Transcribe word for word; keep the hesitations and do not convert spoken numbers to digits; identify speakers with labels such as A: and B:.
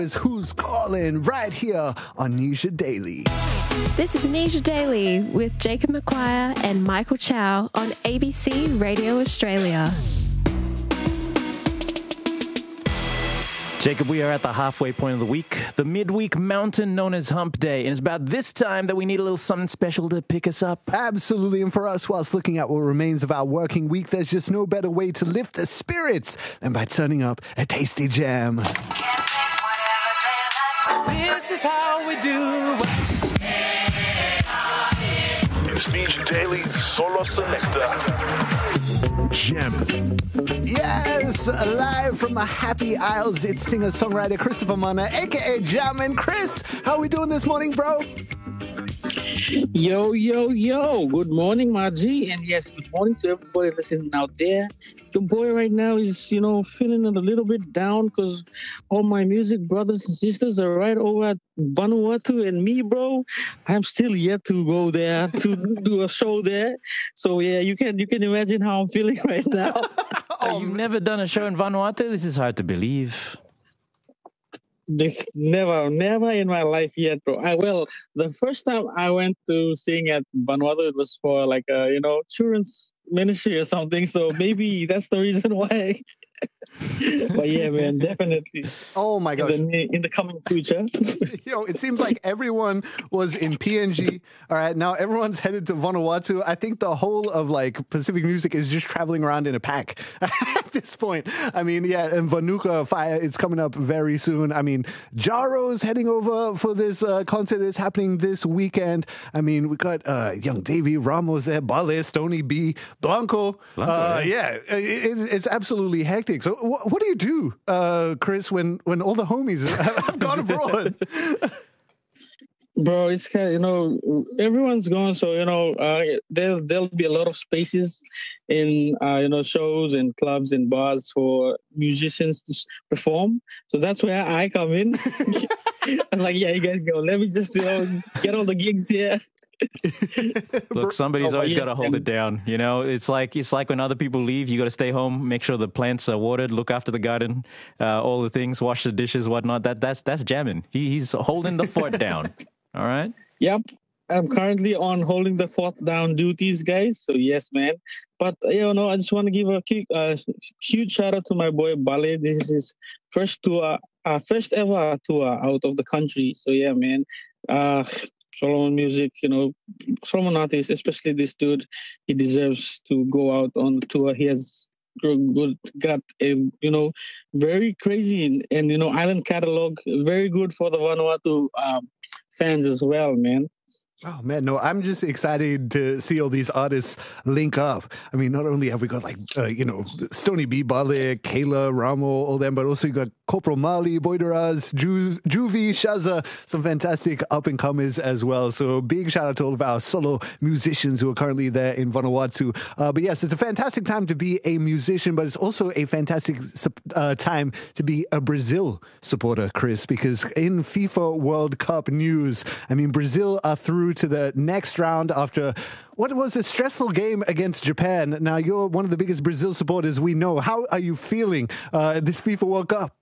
A: Is Who's Calling right here on Nisha Daily.
B: This is Nisha Daily with Jacob McQuire and Michael Chow on A B C Radio Australia.
C: Jacob, we are at the halfway point of the week, the midweek mountain known as Hump Day, and it's about this time that we need a little something special to pick us up.
A: Absolutely, and for us, whilst looking at what remains of our working week, there's just no better way to lift the spirits than by turning up a tasty jam.
D: This is how we do.
E: It's Nisha Daily Solo Selector. Jamming.
A: Yes, live from the Happy Isles, it's singer-songwriter Christopher Mana, a k a. Jammin'. Chris, how are we doing this morning, bro?
F: Yo, yo, yo. Good morning, Margie. And yes, good morning to everybody listening out there. Your boy right now is, you know, feeling a little bit down because all my music brothers and sisters are right over at Vanuatu, and me, bro, I'm still yet to go there to do a show there. So yeah, you can you can imagine how I'm feeling right now.
C: Oh, you've never done a show in Vanuatu? This is hard to believe.
F: This never, never in my life yet, bro. I well, the first time I went to sing at Vanuatu, it was for like a, you know, children's ministry or something. So maybe that's the reason why. But yeah, man, definitely.
A: Oh my gosh.
F: In the, in the coming future.
A: You know, it seems like everyone was in P N G. All right, now everyone's headed to Vanuatu. I think the whole of like Pacific Music is just traveling around in a pack at this point. I mean, yeah, and Vanuka Fire is coming up very soon. I mean, Jaro's heading over for this uh, concert that's happening this weekend. I mean, we got uh, Young Davey, Ramos there, Bale, Stony B, Blanco.
C: Blanco
A: uh,
C: yeah,
A: yeah it, it's absolutely hectic. So wh- what do you do, uh, Chris, when, when all the homies have gone abroad?
F: Bro, it's kind of, you know, everyone's gone. So, you know, uh, there, there'll be a lot of spaces in, uh, you know, shows and clubs and bars for musicians to perform. So that's where I come in. I'm like, yeah, you guys go. Let me just, you know, get all the gigs here.
C: Look, somebody's
F: Oh,
C: always
F: yes,
C: got to hold
F: and-
C: it down. You know, it's like it's like when other people leave, you got to stay home, make sure the plants are watered, look after the garden, uh, all the things, wash the dishes, whatnot. That that's that's jamming. He, he's holding the fort down. All right.
F: Yep. I'm currently on holding the fourth down duties, guys. So yes, man. But you know, I just want to give a quick, uh, huge shout out to my boy Bale. This is his first tour, uh, first ever tour out of the country. So yeah, man. Uh, Solomon Music, you know, Solomon artist, especially this dude, he deserves to go out on the tour. He has good, got a, you know, very crazy and, and you know, island catalog, very good for the Vanuatu um, fans as well, man.
A: Oh, man, no, I'm just excited to see all these artists link up. I mean, not only have we got, like, uh, you know, Stony B, Bale, Kayla, Ramo, all them, but also you got Corporal Mali, Boyderaz, Ju- Juvie, Shaza, some fantastic up-and-comers as well. So big shout out to all of our solo musicians who are currently there in Vanuatu. Uh, but yes, it's a fantastic time to be a musician, but it's also a fantastic uh, time to be a Brazil supporter, Chris, because in FIFA World Cup news, I mean, Brazil are through to the next round after what was a stressful game against Japan. Now, you're one of the biggest Brazil supporters we know. How are you feeling uh, this FIFA World Cup?